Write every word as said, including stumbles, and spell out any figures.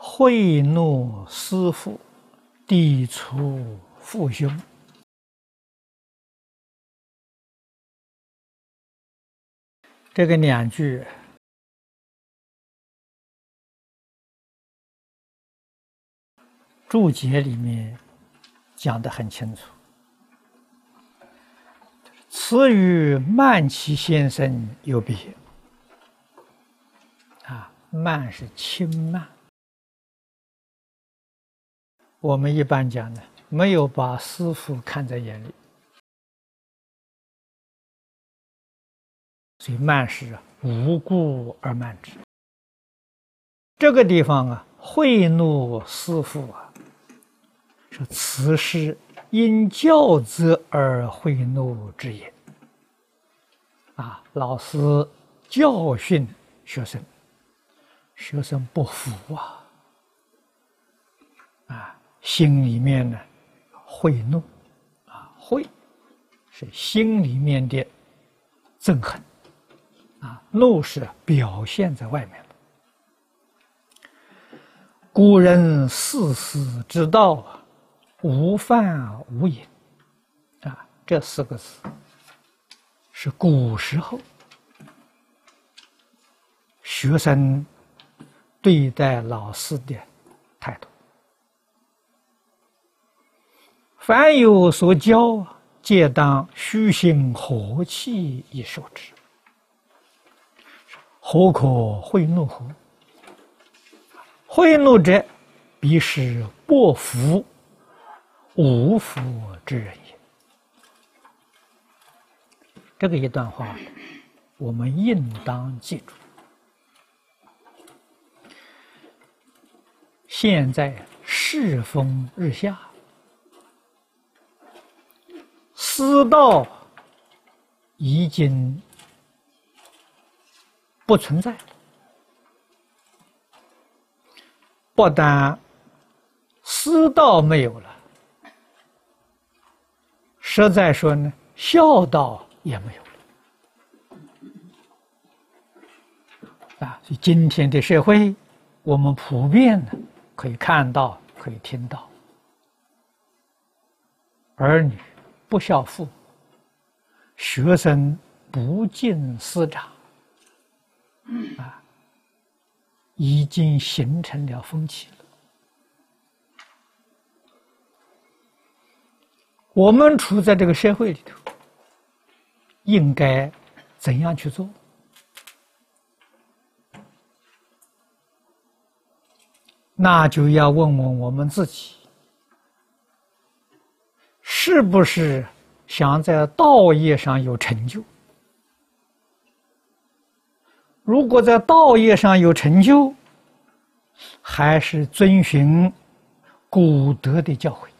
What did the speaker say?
贿赂师父，抵触父兄。这个两句注解里面讲得很清楚。此与慢期先生有别。啊，慢是轻慢。我们一般讲呢，没有把师父看在眼里，所以慢是无故而慢之。这个地方啊，贿赂师父啊，说此事因教责而贿赂之也。啊，老师教训学生，学生不服啊，啊，心里面呢贿赂，啊，贿是心里面的憎恨，啊，怒是表现在外面的。古人四思之道啊，无犯无隐，啊，这四个字是古时候学生对待老师的态度。凡有所教，皆当虚心和气以受之，何可贿赂乎？贿赂者，必是薄福无福之人也。这个一段话，我们应当记住。现在世风日下，师道已经不存在，不但师道没有了，实在说呢，孝道也没有了。啊，所以今天的社会，我们普遍呢可以看到，可以听到，儿女不孝父，学生不敬师长，啊，已经形成了风气了。我们处在这个社会里头，应该怎样去做？那就要问问我们自己，是不是想在道业上有成就？如果在道业上有成就，还是遵循古德的教诲。